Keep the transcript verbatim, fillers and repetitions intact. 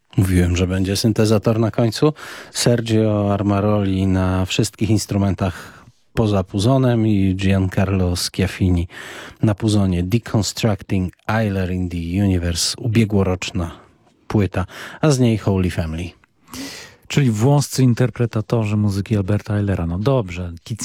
Mówiłem, że będzie syntezator na końcu. Sergio Armaroli na wszystkich instrumentach poza puzonem i Giancarlo Schiaffini na puzonie. Deconstructing Euler in the Universe, ubiegłoroczna płyta, a z niej Holy Family. Czyli włoscy interpretatorzy muzyki Alberta Eilera. No dobrze,